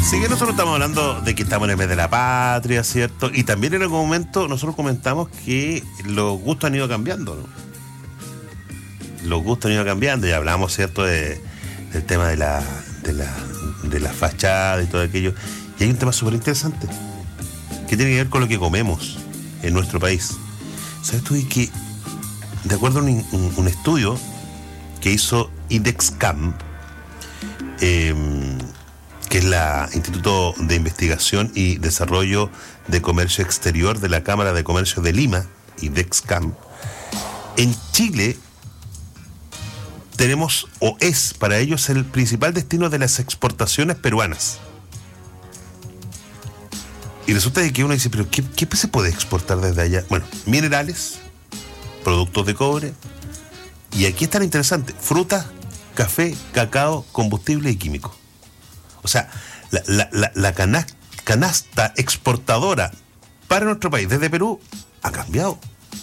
Sí, que nosotros estamos hablando de que estamos en el mes de la patria, ¿cierto? Y también en algún momento nosotros comentamos que los gustos han ido cambiando, ¿no? Los gustos han ido cambiando y hablamos, ¿cierto?, del tema de la fachada y todo aquello. Y hay un tema súper interesante que tiene que ver con lo que comemos en nuestro país. ¿Sabes tú que, de acuerdo a un estudio que hizo IDEXCAM, que es el Instituto de Investigación y Desarrollo de Comercio Exterior de la Cámara de Comercio de Lima, IDEXCAM, en Chile tenemos, o es para ellos, el principal destino de las exportaciones peruanas. Y resulta de que uno dice, pero ¿qué se puede exportar desde allá? Bueno, minerales, productos de cobre, y aquí está lo interesante: fruta, café, cacao, combustible y químico. O sea, la canasta exportadora para nuestro país desde Perú ha cambiado.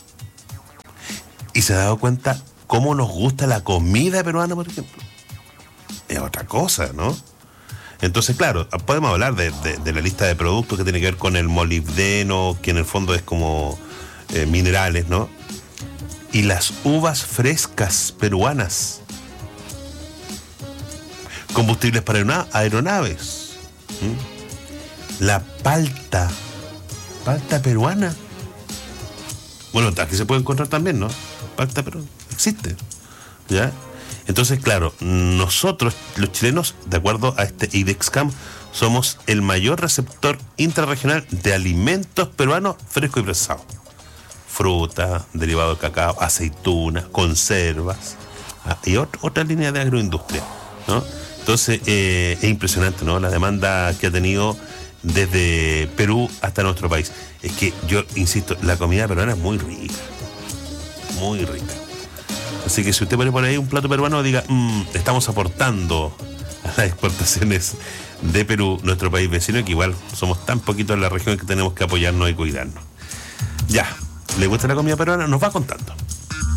Y se ha dado cuenta cómo nos gusta la comida peruana, por ejemplo. Es otra cosa, ¿no? Entonces, claro, podemos hablar de la lista de productos que tiene que ver con el molibdeno, que en el fondo es como minerales, ¿no? Y las uvas frescas peruanas. Combustibles para aeronaves. La palta peruana. Bueno, aquí se puede encontrar también, ¿no? Palta peruana existe, ¿ya? Entonces, claro, nosotros, los chilenos, de acuerdo a este IDEXCAM, somos el mayor receptor intrarregional de alimentos peruanos frescos y procesados. Fruta, derivado de cacao, aceitunas, conservas, y otra línea de agroindustria, ¿no? Entonces, es impresionante, ¿no?, la demanda que ha tenido desde Perú hasta nuestro país. Es que yo insisto, la comida peruana es muy rica. Muy rica. Así que si usted pone por ahí un plato peruano, diga, estamos aportando a las exportaciones de Perú, nuestro país vecino, que igual somos tan poquitos en la región que tenemos que apoyarnos y cuidarnos. Ya, ¿le gusta la comida peruana? Nos va contando.